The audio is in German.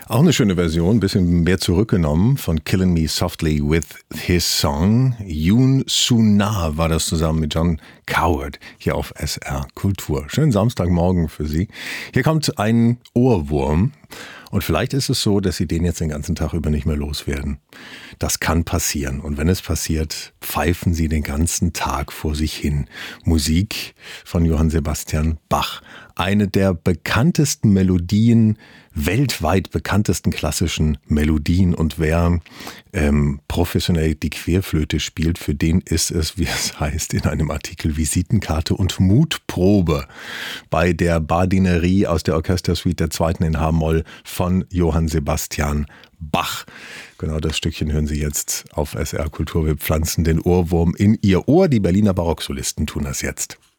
Auch eine schöne Version, ein bisschen mehr zurückgenommen von Killing Me Softly with His Song. Yoon Soo-na war das zusammen mit John Coward hier auf SR Kultur. Schönen Samstagmorgen für Sie. Hier kommt ein Ohrwurm. Und vielleicht ist es so, dass Sie den jetzt den ganzen Tag über nicht mehr loswerden. Das kann passieren. Und wenn es passiert, pfeifen Sie den ganzen Tag vor sich hin. Musik von Johann Sebastian Bach. Eine der bekanntesten Melodien, weltweit bekanntesten klassischen Melodien. Und wer professionell die Querflöte spielt, für den ist es, wie es heißt in einem Artikel, Visitenkarte und Mutprobe bei der Bardinerie aus der Orchestersuite der 2. in H-Moll von Johann Sebastian Bach. Genau das Stückchen hören Sie jetzt auf SR Kultur. Wir pflanzen den Ohrwurm in Ihr Ohr. Die Berliner Barocksolisten tun das jetzt.